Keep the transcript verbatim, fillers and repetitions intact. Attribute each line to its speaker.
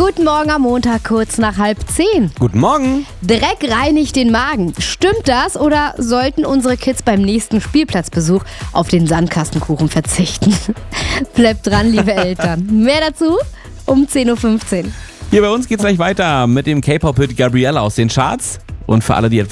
Speaker 1: Guten Morgen am Montag, kurz nach halb zehn.
Speaker 2: Guten Morgen.
Speaker 1: Dreck reinigt den Magen. Stimmt das oder sollten unsere Kids beim nächsten Spielplatzbesuch auf den Sandkastenkuchen verzichten? Bleibt dran, liebe Eltern. Mehr dazu um zehn Uhr fünfzehn.
Speaker 2: Hier bei uns geht's gleich weiter mit dem K-Pop-Hit Gabrielle aus den Charts. Und für alle, die etwas